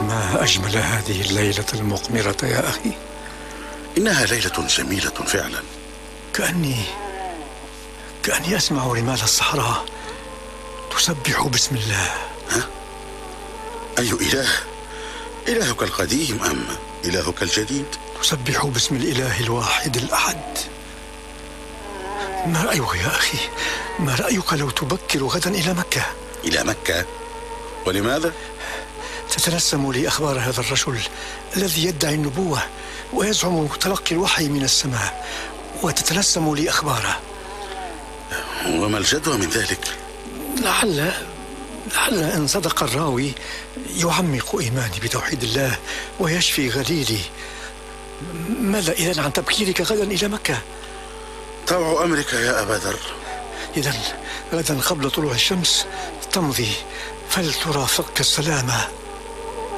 ما أجمل هذه الليلة المقمرة يا أخي. إنها ليلة جميلة فعلا. كأني أسمع رمال الصحراء تسبح باسم الله. ها؟ أي إله؟ إلهك القديم أم إلهك الجديد؟ تسبح باسم الإله الواحد الأحد. ما رأيك يا أخي؟ ما رأيك لو تبكر غدا إلى مكة؟ إلى مكة؟ ولماذا؟ تتنسم لي أخبار هذا الرجل الذي يدعي النبوة ويزعم تلقي الوحي من السماء، وتتنسم لي أخباره. وما الجدوى من ذلك؟ لعل إن صدق الراوي يعمق إيماني بتوحيد الله ويشفي غليلي. ماذا إذن عن تبكيرك غدا إلى مكة؟ طوع أمرك يا أبا ذر. إذن غدا قبل طلوع الشمس تمضي فلترافقك السلامة